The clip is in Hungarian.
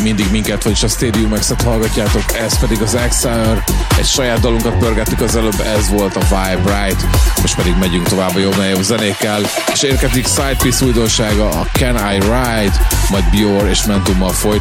mindig minket, vagyis a Stadium Max-et hallgatjátok, ez pedig az Exile. Egy saját dalunkat pörgettük az előbb, ez volt a Vibe Right. Most pedig megyünk tovább a jobb zenékkel, és érkezik Sidepiece újdonsága, a Can I Ride, majd Bior és Mentummal folytatjuk.